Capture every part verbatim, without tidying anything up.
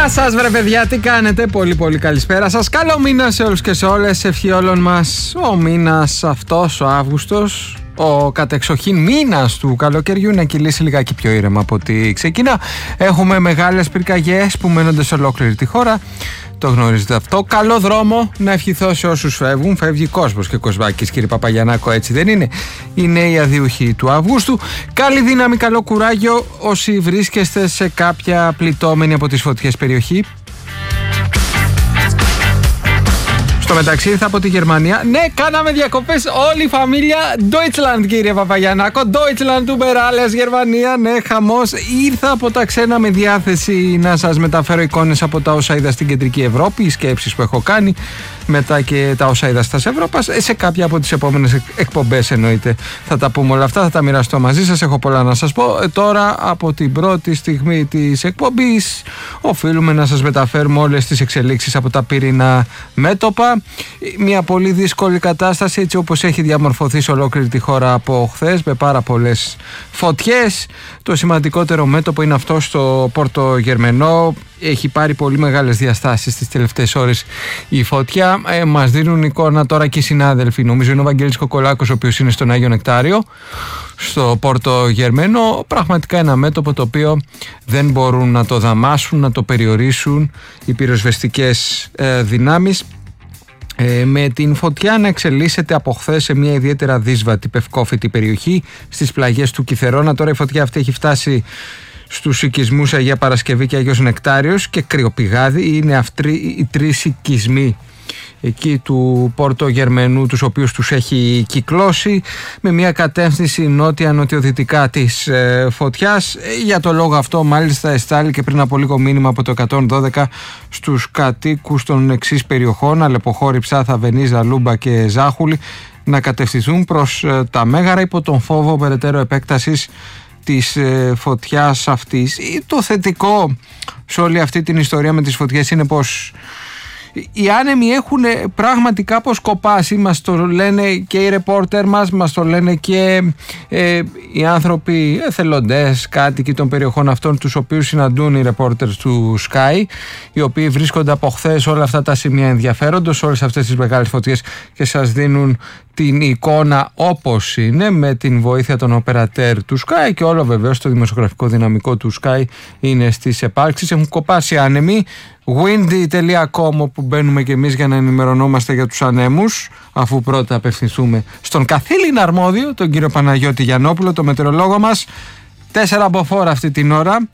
Γεια σας βρε παιδιά, τι κάνετε? Πολύ πολύ καλησπέρα σας. Καλό μήνα σε όλους και σε όλες. Ευχή όλων μας ο μήνας αυτός, ο Αύγουστος, ο κατεξοχήν μήνας του καλοκαιριού, να κυλήσει λιγάκι πιο ήρεμα από ό,τι ξεκινά. Έχουμε μεγάλες πυρκαγιές που μένονται σε ολόκληρη τη χώρα. Το γνωρίζετε αυτό. Καλό δρόμο να ευχηθώ σε όσους φεύγουν. Φεύγει κόσμος και Κοσβάκης, κύριε Παπαγιαννάκο, έτσι δεν είναι? Είναι οι αδειούχοι του Αυγούστου. Καλή δύναμη, καλό κουράγιο όσοι βρίσκεστε σε κάποια πληττόμενη από τις φωτιές περιοχή. Στο μεταξύ ήρθα από τη Γερμανία. Ναι, κάναμε διακοπές όλη η φαμίλια. Deutschland, κύριε Παπαγιαννάκο. Deutschland, Uber, Γερμανία. Ναι, χαμός. Ήρθα από τα ξένα με διάθεση να σας μεταφέρω εικόνες από τα όσα είδα στην κεντρική Ευρώπη, οι σκέψεις που έχω κάνει, μετά και τα όσα είδα στα Ευρώπας. Σε κάποια από τις επόμενες εκπομπές εννοείται θα τα πούμε όλα αυτά, θα τα μοιραστώ μαζί σας. Έχω πολλά να σας πω. Ε, τώρα από την πρώτη στιγμή της εκπομπής οφείλουμε να σας μεταφέρουμε όλες τις εξελίξεις από τα πυρηνά μέτωπα. Μια πολύ δύσκολη κατάσταση έτσι όπως έχει διαμορφωθεί σε ολόκληρη τη χώρα από χθες, με πάρα πολλές φωτιές. Το σημαντικότερο μέτωπο είναι αυτό στο Πόρτο Γερμενό. Έχει πάρει πολύ μεγάλες διαστάσεις τις τελευταίες ώρες η φωτιά. Ε, μας δίνουν εικόνα τώρα και οι συνάδελφοι. Νομίζω είναι ο Βαγγέλης Κοκολάκος, ο οποίος είναι στον Άγιο Νεκτάριο, στο Πόρτο Γερμένο. Πραγματικά ένα μέτωπο το οποίο δεν μπορούν να το δαμάσουν, να το περιορίσουν οι πυροσβεστικές ε, δυνάμεις. Ε, με την φωτιά να εξελίσσεται από χθες σε μια ιδιαίτερα δύσβατη πευκόφητη περιοχή στις πλαγιές του Κιθερώνα. Τώρα η φωτιά αυτή έχει φτάσει στους οικισμούς Αγία Παρασκευή και Αγίος Νεκτάριος και Κρυοπηγάδι. Είναι αυτοί οι τρεις οικισμοί εκεί του Πόρτο Γερμενού, τους οποίους τους έχει κυκλώσει με μια κατεύθυνση νότια-νοτιοδυτικά της ε, φωτιάς. Για το λόγο αυτό μάλιστα εστάλει και πριν από λίγο μήνυμα από το εκατόν δώδεκα στους κατοίκους των εξής περιοχών: Αλεποχώρη, Ψάθα, Βενίζα, Λούμπα και Ζάχουλη να κατευθυνθούν προς ε, τα Μέγαρα υπό τον φόβο περαιτέρω επέκτασης της ε, φωτιάς αυτής. Το θετικό σε όλη αυτή την ιστορία με τις φωτιές είναι πως οι άνεμοι έχουν πράγματι κάπως κοπάσει. Μας το λένε και οι ρεπόρτερ μας, μας το λένε και ε, οι άνθρωποι εθελοντές, κάτοικοι των περιοχών αυτών, τους οποίους συναντούν οι ρεπόρτερ του Sky, οι οποίοι βρίσκονται από χθες όλα αυτά τα σημεία ενδιαφέροντος, όλες αυτές τις μεγάλες φωτιές, και σας δίνουν την εικόνα όπως είναι, με την βοήθεια των οπερατέρ του Sky, και όλο βεβαίως το δημοσιογραφικό δυναμικό του Sky είναι στις επάρξεις. Έχουν κοπάσει άνεμοι. windy τελεία com, όπου μπαίνουμε και εμείς για να ενημερωνόμαστε για τους ανέμους, αφού πρώτα απευθυνθούμε στον καθήλυνα αρμόδιο, τον κύριο Παναγιώτη Γιαννόπουλο, το μετεωρολόγο μας. Τέσσερα μποφόρ αυτή την ώρα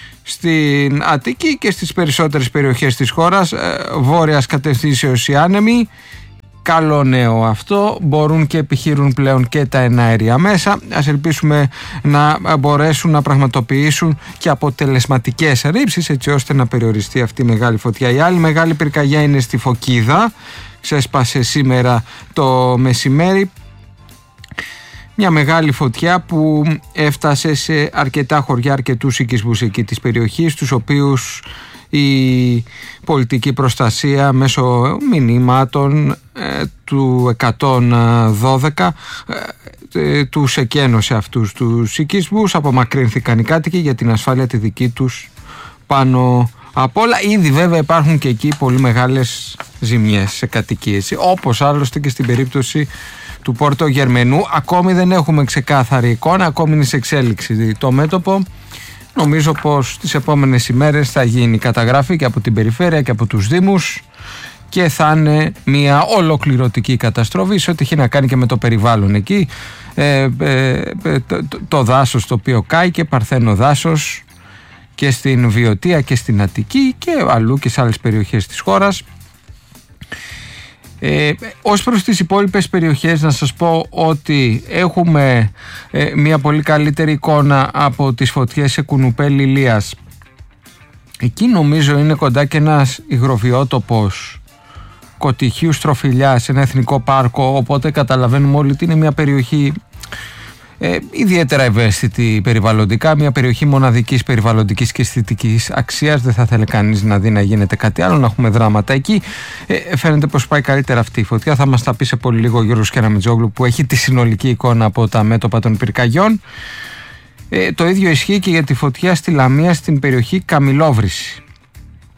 στην Αττική και στις περισσότερες περιοχές της χώρας, βόρειας κατευθύνσεως οι άνεμοι. Καλό νέο αυτό, μπορούν και επιχειρούν πλέον και τα εναέρια μέσα. Ας ελπίσουμε να μπορέσουν να πραγματοποιήσουν και αποτελεσματικές ρήψεις, έτσι ώστε να περιοριστεί αυτή η μεγάλη φωτιά. Η άλλη μεγάλη πυρκαγιά είναι στη Φωκίδα, ξέσπασε σήμερα το μεσημέρι. Μια μεγάλη φωτιά που έφτασε σε αρκετά χωριά, αρκετούς οικισμούς εκεί της περιοχής, τους οποίους η πολιτική προστασία μέσω μηνύματων ε, του εκατόν δώδεκα ε, τους εκένωσε αυτούς τους οικισμούς. Απομακρύνθηκαν οι κάτοικοι για την ασφάλεια τη δική τους πάνω απ' όλα. Ήδη βέβαια υπάρχουν και εκεί πολύ μεγάλες ζημιές σε κατοικίες, όπως άλλωστε και στην περίπτωση του Πόρτο Γερμενού. Ακόμη δεν έχουμε ξεκάθαρη εικόνα, ακόμη είναι σε εξέλιξη το μέτωπο. Νομίζω πως τις επόμενες ημέρες θα γίνει καταγραφή και από την περιφέρεια και από τους δήμους και θα είναι μια ολοκληρωτική καταστροφή σε ό,τι έχει να κάνει και με το περιβάλλον εκεί. Ε, ε, το, το, το δάσος το οποίο κάηκε, παρθένο δάσος, και στην Βιωτία και στην Αττική και αλλού και σε άλλες περιοχές της χώρας. Ε, ως προς τις υπόλοιπες περιοχές να σας πω ότι έχουμε ε, μια πολύ καλύτερη εικόνα από τις φωτιές σε Κουνουπέ Λιλίας. Εκεί νομίζω είναι κοντά και ένας υγροβιότοπος Κωτυχίου Στροφιλιά, σε ένα εθνικό πάρκο, οπότε καταλαβαίνουμε όλοι ότι είναι μια περιοχή Ε, ιδιαίτερα ευαίσθητη περιβαλλοντικά, μια περιοχή μοναδικής περιβαλλοντικής και αισθητικής αξίας. Δεν θα θέλει κανείς να δει να γίνεται κάτι άλλο, να έχουμε δράματα εκεί. Ε, φαίνεται πως πάει καλύτερα αυτή η φωτιά. Θα μας τα πει σε πολύ λίγο ο Γιώργος Κεραμιτζόγλου, που έχει τη συνολική εικόνα από τα μέτωπα των πυρκαγιών. Ε, το ίδιο ισχύει και για τη φωτιά στη Λαμία, στην περιοχή Καμιλόβρηση.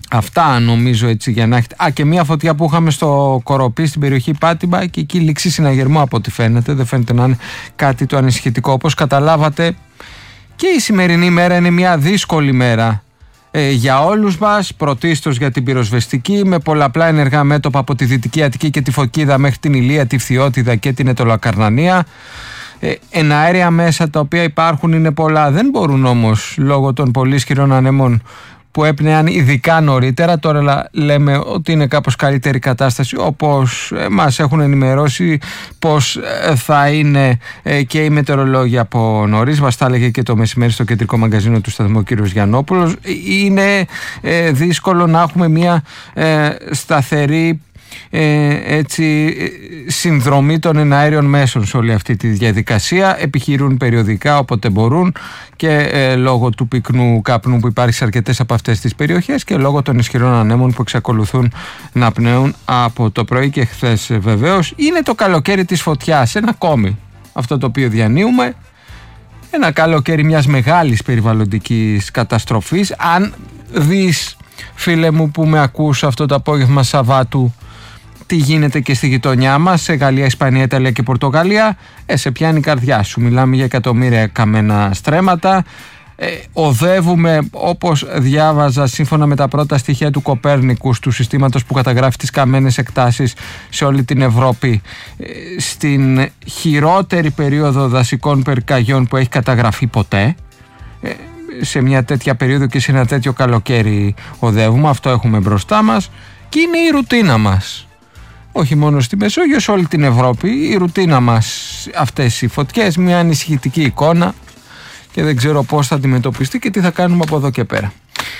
Αυτά νομίζω έτσι για να έχετε. Α, και μια φωτιά που είχαμε στο Κοροπή στην περιοχή Πάτιμπα και εκεί λήξει συναγερμό από ό,τι φαίνεται. Δεν φαίνεται να είναι κάτι το ανησυχητικό. Όπως καταλάβατε, και η σημερινή μέρα είναι μια δύσκολη μέρα ε, για όλους μας. Πρωτίστως για την πυροσβεστική, με πολλαπλά ενεργά μέτωπα από τη Δυτική Αττική και τη Φωκίδα μέχρι την Ηλία, τη Φθιώτιδα και την Αιτωλοκαρνανία. Ε, εναέρια μέσα τα οποία υπάρχουν είναι πολλά. Δεν μπορούν όμως λόγω των πολύ ισχυρών ανέμων που έπνεαν ειδικά νωρίτερα. Τώρα λέμε ότι είναι κάπως καλύτερη κατάσταση, όπως μας έχουν ενημερώσει πως θα είναι και οι μετεωρολόγοι από νωρίς. Μας τα έλεγε και το μεσημέρι στο κεντρικό μαγκαζίνο του σταθμού κ. Γιαννόπουλος. Είναι δύσκολο να έχουμε μια σταθερή Ε, έτσι, συνδρομή των εναέριων μέσων σε όλη αυτή τη διαδικασία. Επιχειρούν περιοδικά όποτε μπορούν και ε, λόγω του πυκνού καπνού που υπάρχει σε αρκετές από αυτές τις περιοχές και λόγω των ισχυρών ανέμων που εξακολουθούν να πνέουν από το πρωί και χθες. Βεβαίως είναι το καλοκαίρι της φωτιάς, ένα ακόμη αυτό το οποίο διανύουμε, ένα καλοκαίρι μιας μεγάλης περιβαλλοντικής καταστροφής. Αν δεις, φίλε μου που με ακούς αυτό το απόγευμα Σαββάτου, τι γίνεται και στη γειτονιά μας, σε Γαλλία, Ισπανία, Ιταλία και Πορτογαλία, ε, σε πιάνει η καρδιά σου. Μιλάμε για εκατομμύρια καμένα στρέμματα. Ε, οδεύουμε, όπως διάβαζα, σύμφωνα με τα πρώτα στοιχεία του Κοπέρνικου, του συστήματος που καταγράφει τις καμένες εκτάσεις σε όλη την Ευρώπη, ε, στην χειρότερη περίοδο δασικών πυρκαγιών που έχει καταγραφεί ποτέ. Ε, σε μια τέτοια περίοδο και σε ένα τέτοιο καλοκαίρι οδεύουμε. Αυτό έχουμε μπροστά μας και είναι η ρουτίνα μας. Όχι μόνο στη Μεσόγειο, σε όλη την Ευρώπη η ρουτίνα μας αυτές οι φωτιές, μια ανησυχητική εικόνα και δεν ξέρω πώς θα αντιμετωπιστεί και τι θα κάνουμε από εδώ και πέρα.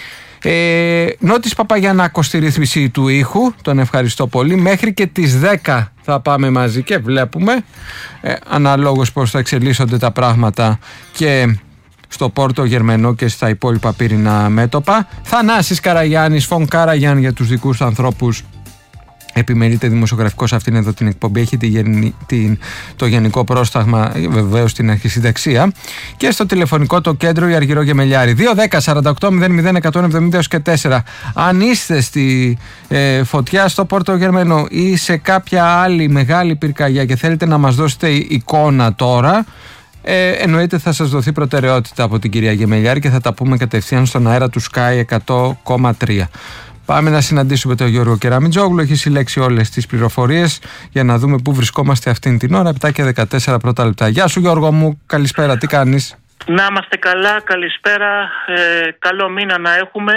ε, Νότης Παπαγιαννάκος στη ρύθμιση του ήχου, τον ευχαριστώ πολύ. Μέχρι και τις δέκα θα πάμε μαζί και βλέπουμε ε, αναλόγως πώς θα εξελίσσονται τα πράγματα και στο Πόρτο Γερμενό και στα υπόλοιπα πύρινα μέτωπα. Θανάσης Καραγιάννης, Φων Κάραγιαν για τους δικούς ανθρώπους. Επιμελείται δημοσιογραφικός αυτήν εδώ την εκπομπή. Έχει την, την, το γενικό πρόσταγμα, βεβαίως στην αρχισυνταξία. Και στο τηλεφωνικό το κέντρο η Αργυρό Γεμελιάρη. δύο δέκα σαράντα οκτώ μηδέν μηδέν εκατόν εβδομήντα και τέσσερα. Αν είστε στη ε, φωτιά στο Πόρτο Γερμενό ή σε κάποια άλλη μεγάλη πυρκαγιά και θέλετε να μας δώσετε εικόνα τώρα, Ε, εννοείται θα σας δοθεί προτεραιότητα από την κυρία Γεμελιάρη και θα τα πούμε κατευθείαν στον αέρα του Sky εκατό κόμμα τρία. Πάμε να συναντήσουμε τον Γιώργο Κεραμιτζόγλου. Έχει συλλέξει όλες τις πληροφορίες για να δούμε πού βρισκόμαστε αυτήν την ώρα. επτά και δεκατέσσερα πρώτα λεπτά. Γεια σου Γιώργο μου, καλησπέρα, τι κάνεις? Να είμαστε καλά, καλησπέρα, ε, καλό μήνα να έχουμε.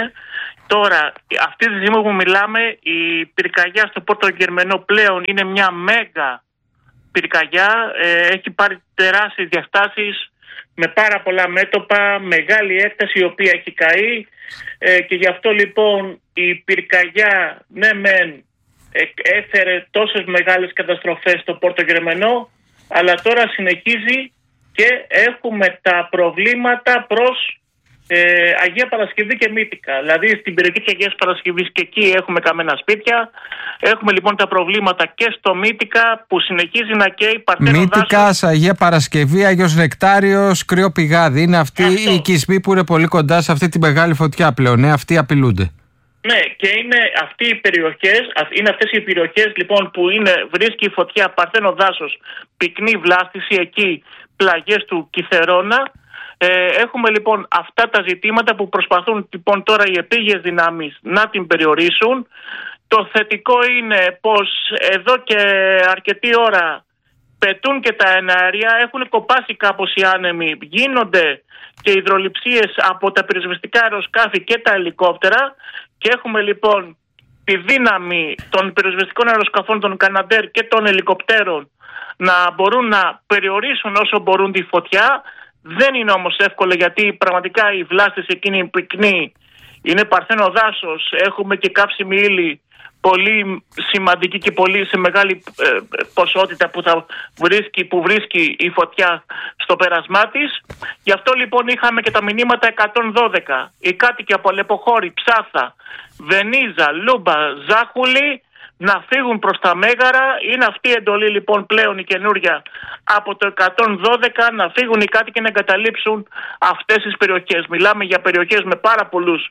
Τώρα, αυτή τη στιγμή που μιλάμε, η πυρκαγιά στο Πόρτο Γερμενό πλέον είναι μια μέγα πυρκαγιά, ε, έχει πάρει τεράστιες διαστάσεις με πάρα πολλά μέτωπα, μεγάλη έκταση η οποία έχει καεί ε, και γι' αυτό λοιπόν η πυρκαγιά ναι μεν ε, έφερε τόσες μεγάλες καταστροφές στο Πόρτο Γερμενό, αλλά τώρα συνεχίζει και έχουμε τα προβλήματα προς Ε, Αγία Παρασκευή και Μύτικα. Δηλαδή στην περιοχή της Αγίας Παρασκευής και εκεί έχουμε καμένα σπίτια. Έχουμε λοιπόν τα προβλήματα και στο Μύτικα που συνεχίζει να καίει Παρθένο Μύτικας, δάσος. Αγία Παρασκευή, Άγιος Νεκτάριος, Κρύο Πηγάδι. Είναι αυτοί Αυτό. οι οικισμοί που είναι πολύ κοντά σε αυτή τη μεγάλη φωτιά πλέον. Ναι, αυτοί απειλούνται. Ναι, και είναι αυτοί οι περιοχές, είναι αυτές οι περιοχές λοιπόν που είναι, βρίσκει η φωτιά Παρθένο δάσος, πυκνή βλάστηση εκεί, πλαγιές του Κιθερώνα. Ε, έχουμε λοιπόν αυτά τα ζητήματα που προσπαθούν λοιπόν τώρα οι επίγειες δυνάμεις να την περιορίσουν. Το θετικό είναι πως εδώ και αρκετή ώρα πετούν και τα εναέρια, έχουν κοπάσει κάπως οι άνεμοι, γίνονται και υδρολειψίες από τα πυροσβεστικά αεροσκάφη και τα ελικόπτερα και έχουμε λοιπόν τη δύναμη των πυροσβεστικών αεροσκαφών, των Καναντέρ και των ελικοπτέρων να μπορούν να περιορίσουν όσο μπορούν τη φωτιά. Δεν είναι όμως εύκολο γιατί πραγματικά η βλάστηση εκείνη η πυκνή είναι παρθένο δάσος. Έχουμε και κάψιμη ύλη πολύ σημαντική και πολύ σε μεγάλη ε, ποσότητα που, θα βρίσκει, που βρίσκει η φωτιά στο πέρασμά της. Γι' αυτό λοιπόν είχαμε και τα μηνύματα εκατόν δώδεκα. Οι κάτοικοι από Αλεποχώρη, Ψάθα, Βενίζα, Λούμπα, Ζάχουλη να φύγουν προς τα Μέγαρα. Είναι αυτή η εντολή λοιπόν πλέον η καινούρια από το εκατόν δώδεκα, να φύγουν οι κάτοικοι να εγκαταλείψουν αυτές τις περιοχές. Μιλάμε για περιοχές με πάρα πολλούς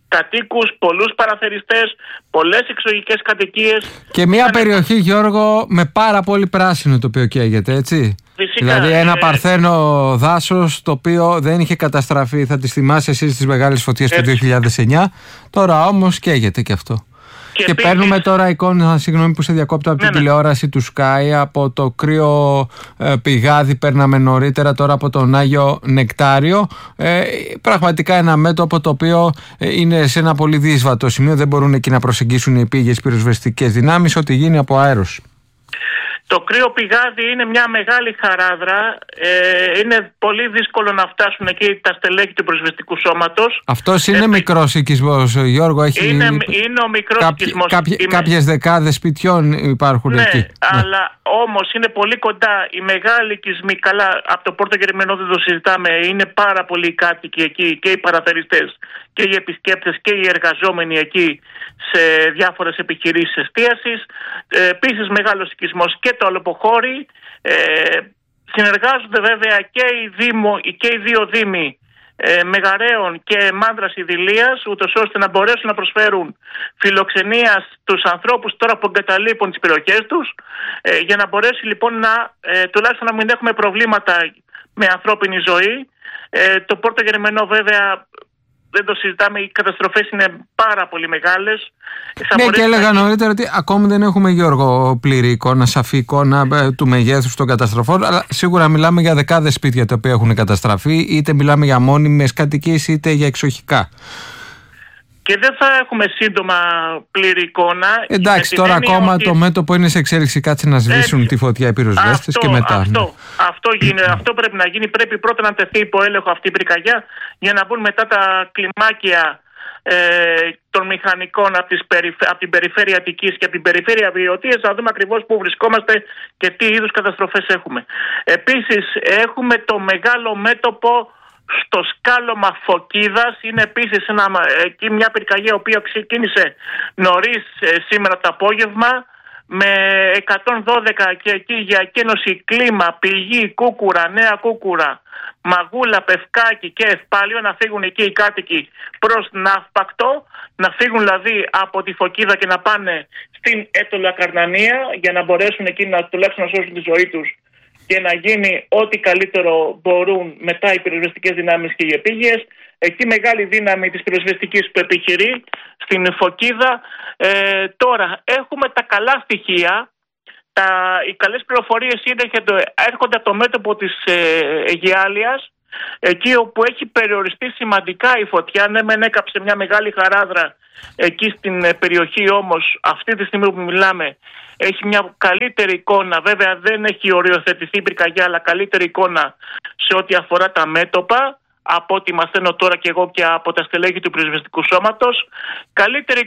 κατοίκους, πολλούς παραθεριστές, πολλές εξοχικές κατοικίες. Και μια Ήταν... περιοχή, Γιώργο, με πάρα πολύ πράσινο το οποίο καίγεται, έτσι. Φυσικά, δηλαδή ένα ε... παρθένο δάσος το οποίο δεν είχε καταστραφεί, θα τις θυμάσαι εσείς τις μεγάλες φωτιές του δύο χιλιάδες εννιά, τώρα όμως καίγεται και αυτό. Και, και επίσης... παίρνουμε τώρα εικόνα, συγγνώμη που σε διακόπτω, από ναι, την ναι. τηλεόραση του Sky, από το κρύο ε, πηγάδι παίρναμε νωρίτερα, τώρα από τον Άγιο Νεκτάριο. Ε, πραγματικά ένα μέτωπο το οποίο ε, είναι σε ένα πολύ δύσβατο σημείο, δεν μπορούν εκεί να προσεγγίσουν οι επίγειες πυροσβεστικές δυνάμεις, ό,τι γίνει από αέρος. Το κρύο πηγάδι είναι μια μεγάλη χαράδρα. Ε, είναι πολύ δύσκολο να φτάσουν εκεί τα στελέχη του πυροσβεστικού σώματος. Αυτός είναι ε, μικρός οικισμός, Γιώργο. Έχει... Είναι, είναι ο μικρός Κάποιοι, οικισμός. Κάποιοι, είναι... Κάποιες δεκάδες σπιτιών υπάρχουν ναι, εκεί. Αλλά ναι. όμως είναι πολύ κοντά οι μεγάλοι οικισμοί. Καλά, από το Πόρτο Γερμανό δεν το συζητάμε. Είναι πάρα πολλοί κάτοικοι εκεί, και οι παραθεριστές και οι επισκέπτες και οι εργαζόμενοι εκεί σε διάφορες επιχειρήσεις εστίασης. Ε, επίσης μεγάλος οικισμός και το Αλοποχώρι. Ε, συνεργάζονται βέβαια και οι, δήμο, και οι δύο δήμοι ε, Μεγαρέων και Μάνδρας Ιδηλίας, ούτως ώστε να μπορέσουν να προσφέρουν φιλοξενία στους ανθρώπους τώρα που εγκαταλείπουν τις περιοχές τους, ε, για να μπορέσει λοιπόν να ε, τουλάχιστον να μην έχουμε προβλήματα με ανθρώπινη ζωή. Ε, το Πόρτο Γερμανό βέβαια δεν το συζητάμε, οι καταστροφές είναι πάρα πολύ μεγάλες. Ναι, και έλεγα να... νωρίτερα ότι ακόμη δεν έχουμε, Γιώργο, πλήρη εικόνα, σαφή εικόνα ε, του μεγέθους των καταστροφών, αλλά σίγουρα μιλάμε για δεκάδες σπίτια τα οποία έχουν καταστραφεί, είτε μιλάμε για μόνιμες κατοικίες είτε για εξοχικά. Και δεν θα έχουμε σύντομα πλήρη εικόνα. Εντάξει, τώρα ακόμα ότι... το μέτωπο είναι σε εξέλιξη, κάτσε να σβήσουν Έτσι. τη φωτιά οι πυροσβέστες και μετά. Αυτό, ναι. αυτό, γίνει, αυτό πρέπει να γίνει. Πρέπει πρώτα να τεθεί υπό έλεγχο αυτή η πυρκαγιά για να μπουν μετά τα κλιμάκια ε, των μηχανικών από, τις περιφ... από την περιφέρεια Αττικής και από την περιφέρεια Βιωτίας, να δούμε ακριβώς πού βρισκόμαστε και τι είδους καταστροφές έχουμε. Επίσης έχουμε το μεγάλο μέτωπο στο σκάλωμα Φωκίδας. Είναι επίσης ένα, εκεί μια πυρκαγιά η οποία ξεκίνησε νωρίς ε, σήμερα το απόγευμα με εκατόν δώδεκα και εκεί για εκένωση κλίμα, Πηγή, Κούκουρα, Νέα Κούκουρα, Μαγούλα, Πευκάκη και Ευπάλιο, να φύγουν εκεί οι κάτοικοι προς Ναύπακτο, να φύγουν δηλαδή από τη Φωκίδα και να πάνε στην Έτολα Καρνανία για να μπορέσουν εκεί να τουλάχιστον να σώσουν τη ζωή τους και να γίνει ό,τι καλύτερο μπορούν μετά οι πυροσβεστικές δυνάμεις και οι επίγειες. Εκεί μεγάλη δύναμη της πυροσβεστικής που επιχειρεί στην Φωκίδα. Ε, τώρα έχουμε τα καλά στοιχεία. Τα, οι καλές πληροφορίες είναι, έρχονται από το μέτωπο της ε, Αιγιάλειας, εκεί όπου έχει περιοριστεί σημαντικά η φωτιά. Ναι, μεν έκαψε μια μεγάλη χαράδρα εκεί στην περιοχή, όμως αυτή τη στιγμή που μιλάμε έχει μια καλύτερη εικόνα. Βέβαια δεν έχει οριοθετηθεί η πυρκαγιά, αλλά καλύτερη εικόνα σε ό,τι αφορά τα μέτωπα, από ό,τι μαθαίνω τώρα και εγώ και από τα στελέχη του πυροσβεστικού σώματος. Καλύτερη